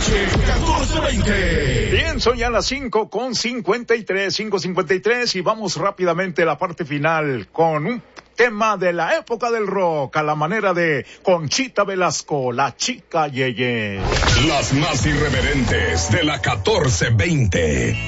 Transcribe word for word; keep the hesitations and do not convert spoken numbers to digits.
Noche catorce veinte. Bien, son ya las cinco con cincuenta y tres, cinco cincuenta y tres, y vamos rápidamente a la parte final con un tema de la época del rock a la manera de Conchita Velasco, la chica Yeye. Las más irreverentes de la catorce veinte.